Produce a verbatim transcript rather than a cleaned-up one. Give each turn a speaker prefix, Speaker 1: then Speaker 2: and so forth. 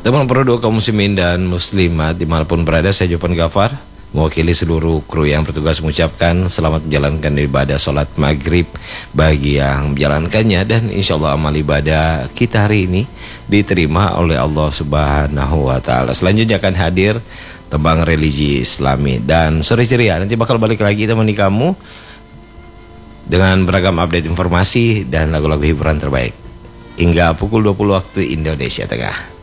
Speaker 1: Teman produk kaum muslimin dan muslimat dimanapun berada, saya Jovan Gafar mewakili seluruh kru yang bertugas mengucapkan selamat menjalankan ibadah sholat maghrib bagi yang menjalankannya, dan insya Allah amal ibadah kita hari ini diterima oleh Allah Subhanahu wa Ta'ala. Selanjutnya akan hadir tembang religi Islami dan sore ceria. Nanti bakal balik lagi temani kamu dengan beragam update informasi dan lagu-lagu hiburan terbaik hingga pukul dua puluh waktu Indonesia Tengah.